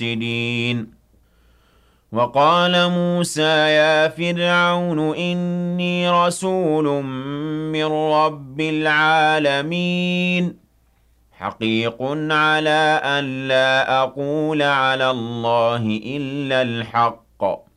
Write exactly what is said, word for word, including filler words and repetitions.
مُفْسِدِينَ وَقَالَ مُوسَىٰ يَا فِرْعَوْنُ إِنِّي رَسُولٌ مِّن رَّبِّ الْعَالَمِينَ حَقِيقٌ عَلَىٰ أَن لَّا أَقُولَ عَلَى اللَّهِ إِلَّا الْحَقَّ